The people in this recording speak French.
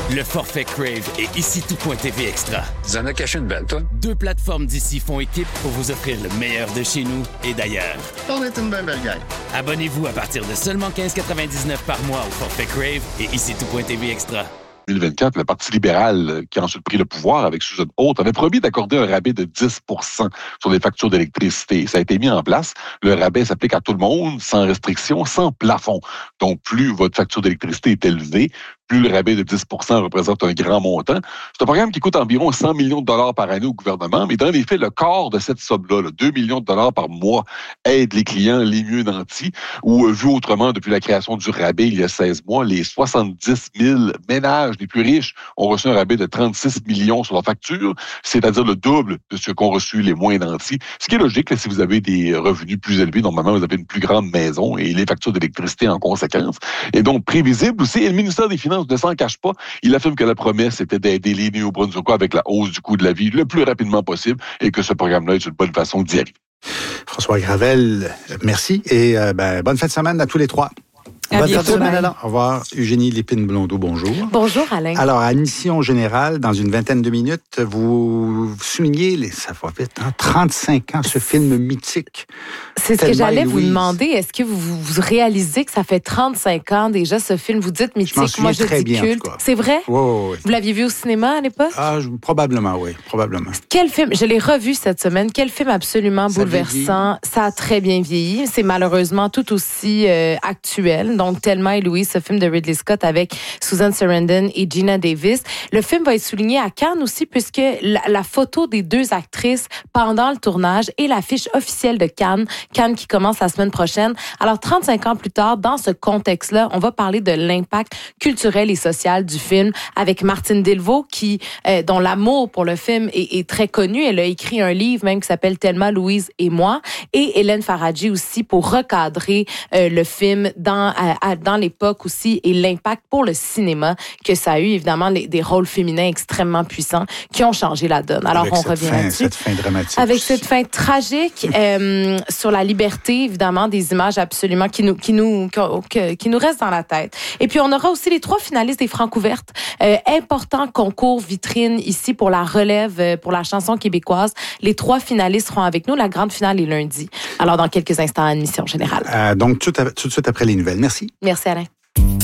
Le forfait Crave et ici tout.tv Extra. Tu en as caché une belle, toi? 2 plateformes d'ici font équipe pour vous offrir le meilleur de chez nous et d'ailleurs. On est une belle gang. Abonnez-vous à partir de seulement 15,99 par mois au forfait Crave et ici tout.tv Extra. 2024, le Parti libéral, qui a ensuite pris le pouvoir avec Susan Holt, avait promis d'accorder un rabais de 10 sur les factures d'électricité. Ça a été mis en place. Le rabais s'applique à tout le monde, sans restriction, sans plafond. Donc, plus votre facture d'électricité est élevée, plus le rabais de 10 représente un grand montant. C'est un programme qui coûte environ 100 millions de dollars par année au gouvernement, mais dans les faits, le quart de cette somme-là, 2 millions de dollars par mois, aide les clients les mieux nantis, ou vu autrement, depuis la création du rabais il y a 16 mois, les 70 000 ménages les plus riches ont reçu un rabais de 36 millions sur leur facture, c'est-à-dire le double de ce qu'ont reçu les moins nantis. Ce qui est logique, là, si vous avez des revenus plus élevés, normalement, vous avez une plus grande maison et les factures d'électricité en conséquence. Et donc, prévisible aussi, et le ministère des Finances ne s'en cache pas. Il affirme que la promesse était d'aider les Néo-Brunswickois avec la hausse du coût de la vie le plus rapidement possible et que ce programme-là est une bonne façon d'y arriver. François Gravel, merci et bonne fin de semaine à tous les trois. Bonne fin de semaine, Alain. Au revoir. Eugénie Lépine-Blondeau, bonjour. Bonjour, Alain. Alors, à Mission Générale, dans une vingtaine de minutes, vous soulignez, ça va vite, 35 ans, ce film mythique. C'est ce que j'allais vous demander. Est-ce que vous réalisez que ça fait 35 ans déjà, ce film? Vous dites mythique, moi je dis bien, culte. C'est vrai? Oui. Vous l'aviez vu au cinéma à l'époque? Probablement, oui. Probablement. Quel film? Je l'ai revu cette semaine. Quel film absolument bouleversant. Ça a très bien vieilli. C'est malheureusement tout aussi actuel. Donc, Thelma et Louise, ce film de Ridley Scott avec Susan Sarandon et Gina Davis. Le film va être souligné à Cannes aussi puisque la photo des deux actrices pendant le tournage et l'affiche officielle de Cannes qui commence la semaine prochaine. Alors, 35 ans plus tard, dans ce contexte-là, on va parler de l'impact culturel et social du film avec Martine Delvaux dont l'amour pour le film est très connu. Elle a écrit un livre même qui s'appelle Thelma, Louise et moi. Et Hélène Faradji aussi pour recadrer le film dans l'époque aussi et l'impact pour le cinéma que ça a eu, évidemment, des rôles féminins extrêmement puissants qui ont changé la donne. Alors, on revient là-dessus. Cette fin dramatique. Avec cette fin tragique sur la liberté, évidemment, des images absolument qui nous restent dans la tête. Et puis, on aura aussi les 3 finalistes des Francouvertes. Important concours vitrine ici pour la relève, pour la chanson québécoise. Les 3 finalistes seront avec nous. La grande finale est lundi. Alors, dans quelques instants, à Mission Générale. Donc, tout de suite après les nouvelles. Merci. Merci, Alain.